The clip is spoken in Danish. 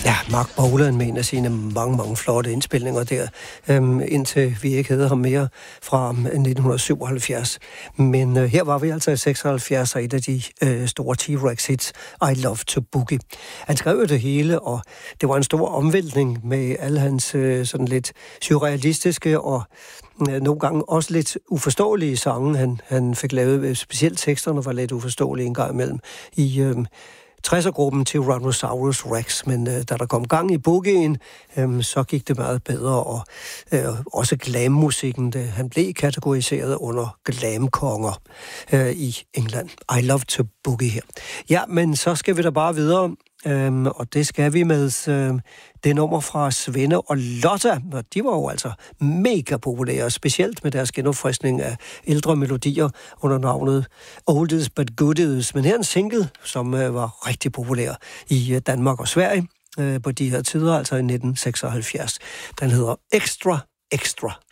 Ja, Mark Bolan med en af sine mange flotte indspilninger der, indtil vi ikke havde ham mere fra 1977. Men her var vi altså i 76, og et af de store T-Rex hits, I Love to Boogie. Han skrev det hele, og det var en stor omvæltning med alle hans sådan lidt surrealistiske og nogle gange også lidt uforståelige sange, han fik lavet. Specielt teksterne var lidt uforståelige en gang imellem i 60'er-gruppen til Tyrannosaurus Rex, men da der kom gang i boogien, så gik det meget bedre, og også glam-musikken, han blev kategoriseret under glam-konger i England. I Love to Boogie her. Ja, men så skal vi da bare videre, og det skal vi med det nummer fra Svende og Lotta, og de var jo altså mega populære, specielt med deres genopfriskning af ældre melodier under navnet Oldies But Goodies. Men her er en single, som var rigtig populær i Danmark og Sverige på de her tider, altså i 1976. Den hedder Extra Extra.